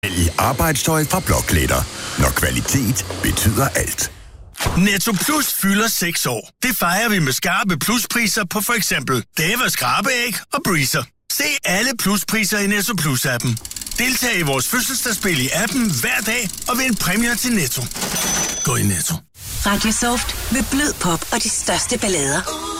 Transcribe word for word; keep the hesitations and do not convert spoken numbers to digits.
Vælg arbejdstøj fra Blåklæder, når kvalitet betyder alt. Netto Plus fylder seks år. Det fejrer vi med skarpe pluspriser på for eksempel Dava skrabeæg og Breezer. Se alle pluspriser i Netto Plus-appen. Deltag i vores fødselsdagsspil i appen hver dag og vind præmier til Netto. Gå i Netto. Radio Soft med blød pop og de største ballader.